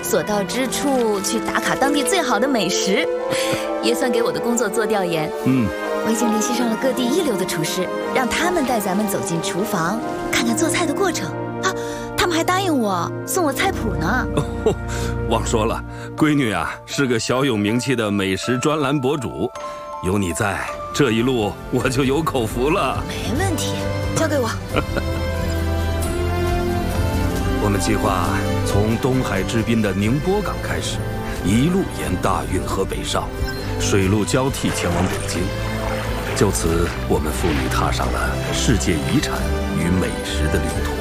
所到之处去打卡当地最好的美食，也算给我的工作做调研。我已经联系上了各地一流的厨师，让他们带咱们走进厨房，看看做菜的过程啊。他们还答应我送我菜谱呢。 忘说了，闺女啊是个小有名气的美食专栏博主，有你在，这一路我就有口福了。 没问题，交给我。 我们计划从东海之滨的宁波港开始，一路沿大运河北上，水陆交替前往北京。就此，我们父女踏上了世界遗产与美食的旅途。